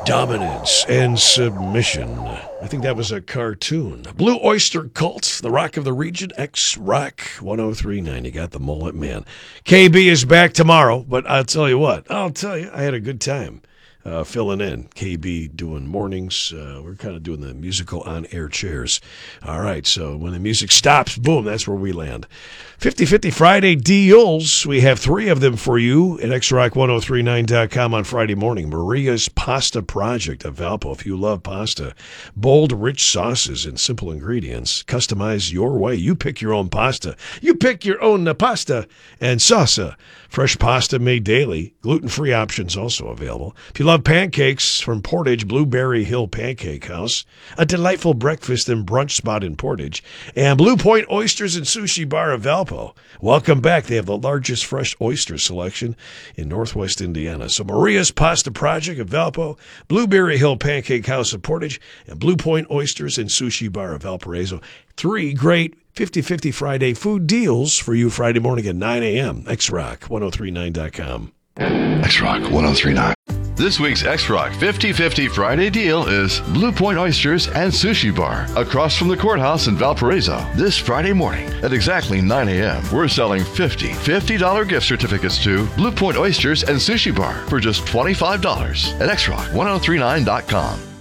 Dominance and submission. I think that was a cartoon. Blue Oyster Cult, the rock of the region, X-Rock 1039. You got the mullet man. KB is back tomorrow, but I'll tell you, I had a good time filling in. KB doing mornings. We're kind of doing the musical on-air chairs. All right, so when the music stops, boom, that's where we land. 50-50 Friday deals. We have 3 of them for you at xrock1039.com on Friday morning. Maria's Pasta Project of Valpo. If you love pasta, bold, rich sauces and simple ingredients. Customize your way. You pick your own pasta. You pick your own pasta and salsa. Fresh pasta made daily. Gluten-free options also available. If you love pancakes from Portage, Blueberry Hill Pancake House. A delightful breakfast and brunch spot in Portage. And Blue Point Oysters and Sushi Bar of Valpo. Welcome back. They have the largest fresh oyster selection in Northwest Indiana. So Maria's Pasta Project of Valpo, Blueberry Hill Pancake House of Portage, and Blue Point Oysters and Sushi Bar of Valparaiso. 3 great 50-50 Friday food deals for you Friday morning at 9 a.m. xrock1039.com. X-Rock 1039. This week's X-Rock 50-50 Friday deal is Blue Point Oysters and Sushi Bar across from the courthouse in Valparaiso. This Friday morning at exactly 9 a.m., we're selling $50 gift certificates to Blue Point Oysters and Sushi Bar for just $25 at xrock1039.com.